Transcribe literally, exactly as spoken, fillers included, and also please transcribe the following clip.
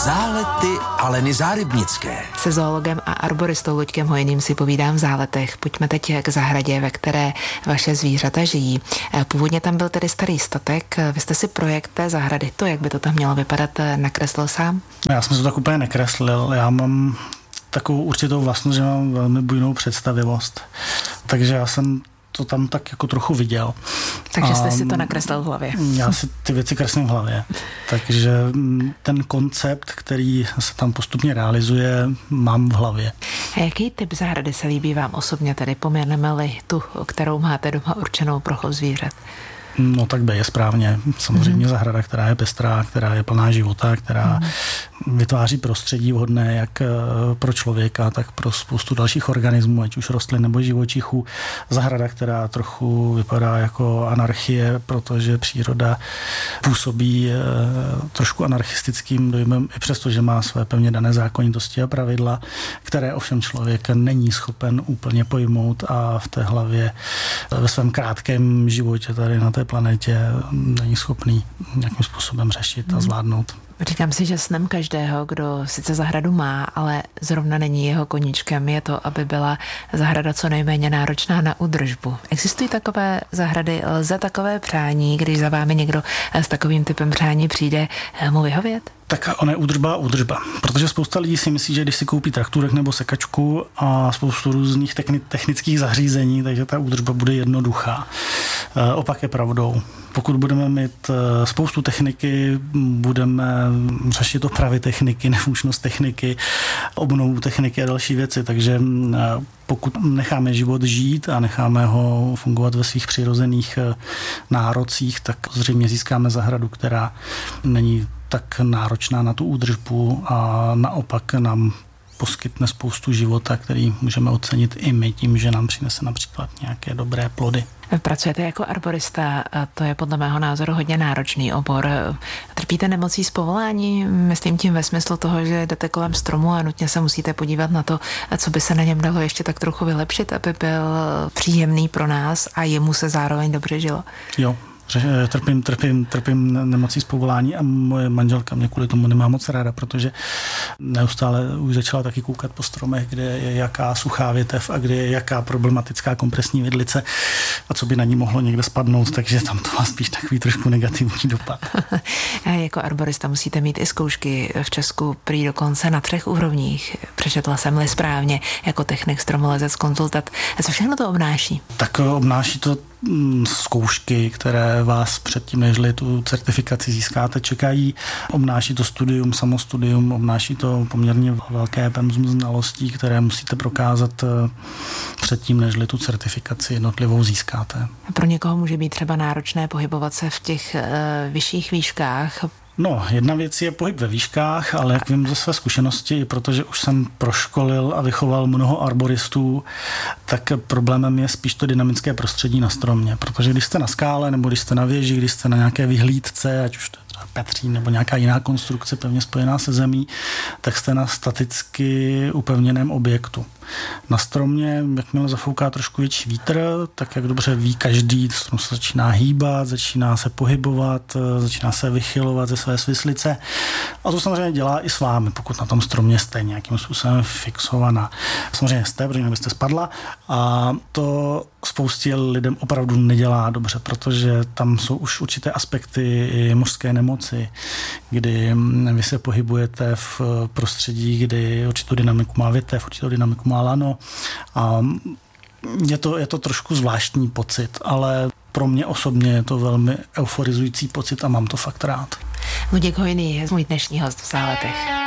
Zálety Aleny Zárybnické. Se zoologem a arboristou Luďkem Hojným si povídám v Záletech. Pojďme teď k zahradě, ve které vaše zvířata žijí. Původně tam byl tedy starý statek. Vy jste si projekt té zahrady, to, jak by to tam mělo vypadat, nakreslil sám? Já jsem to tak úplně nekreslil. Já mám takovou určitou vlastnost, že mám velmi bujnou představivost. Takže já jsem to tam tak jako trochu viděl. Takže jste a si to nakreslil v hlavě. Já si ty věci kreslím v hlavě. Takže ten koncept, který se tam postupně realizuje, mám v hlavě. A jaký typ zahrady se líbí vám osobně, tedy poměrneme-li tu, kterou máte doma určenou pro chov zvířat? No tak B je správně. Samozřejmě mm. zahrada, která je pestrá, která je plná života, která mm. vytváří prostředí vhodné jak pro člověka, tak pro spoustu dalších organismů, ať už rostlin nebo živočichů. Zahrada, která trochu vypadá jako anarchie, protože příroda působí trošku anarchistickým dojmem, i přesto, že má své pevně dané zákonitosti a pravidla, které ovšem člověk není schopen úplně pojmout a v té hlavě ve svém krátkém životě tady na té planetě není schopný nějakým způsobem řešit a zvládnout. Říkám si, že snem každého, kdo sice zahradu má, ale zrovna není jeho koníčkem, je to, aby byla zahrada co nejméně náročná na údržbu. Existují takové zahrady, lze takové přání, když za vámi někdo s takovým typem přání přijde, mu vyhovět? Tak ona je údržba a údržba. Protože spousta lidí si myslí, že když si koupí traktůrek nebo sekačku a spoustu různých technických zařízení, takže ta údržba bude jednoduchá. Opak je pravdou. Pokud budeme mít spoustu techniky, budeme řešit opravy techniky, nefunkčnost techniky, obnovu techniky a další věci. Takže pokud necháme život žít a necháme ho fungovat ve svých přirozených nárocích, tak zřejmě získáme zahradu, která není tak náročná na tu údržbu a naopak nám poskytne spoustu života, který můžeme ocenit i my tím, že nám přinese například nějaké dobré plody. Pracujete jako arborista, a to je podle mého názoru hodně náročný obor. Trpíte nemocí z povolání? Myslím tím ve smyslu toho, že jdete kolem stromu a nutně se musíte podívat na to, co by se na něm dalo ještě tak trochu vylepšit, aby byl příjemný pro nás a jemu se zároveň dobře žilo. Jo. Trpím, trpím, trpím nemocí z povolání a moje manželka mě kvůli tomu nemá moc ráda, protože neustále už začala taky koukat po stromech, kde je jaká suchá větev a kde je jaká problematická kompresní vidlice a co by na ní mohlo někde spadnout, takže tam to má spíš takový trošku negativní dopad. A jako arborista musíte mít i zkoušky v Česku prý dokonce na třech úrovních. Přečetla jsem-li správně jako technik, stromolezec, konzultant. A co všechno to obnáší? Tak obnáší to zkoušky, které vás předtím, nežli tu certifikaci získáte, čekají. Obnáší to studium, samostudium, obnáší to poměrně velké penzum znalostí, které musíte prokázat předtím, nežli tu certifikaci jednotlivou získáte. Pro někoho může být třeba náročné pohybovat se v těch uh, vyšších výškách. No, jedna věc je pohyb ve výškách, ale jak vím ze své zkušenosti, protože už jsem proškolil a vychoval mnoho arboristů, tak problémem je spíš to dynamické prostředí na stromě, protože když jste na skále nebo když jste na věži, když jste na nějaké vyhlídce, ať už to je třeba Petřín nebo nějaká jiná konstrukce pevně spojená se zemí, tak jste na staticky upevněném objektu. Na stromě, jakmile zafouká trošku větší vítr, tak jak dobře ví každý, strom se začíná hýbat, začíná se pohybovat, začíná se vychylovat ze své svislice. A to samozřejmě dělá i s vámi, pokud na tom stromě jste nějakým způsobem fixovaná. Samozřejmě jste, protože byste spadla a to spoustě lidem opravdu nedělá dobře, protože tam jsou už určité aspekty i mořské nemoci, kdy vy se pohybujete v prostředí, kdy určitou dynamiku má větev, určitou dynamiku má lano a je to, je to trošku zvláštní pocit, ale pro mě osobně je to velmi euforizující pocit a mám to fakt rád. Luděk Hojný je můj dnešní host v Záletech.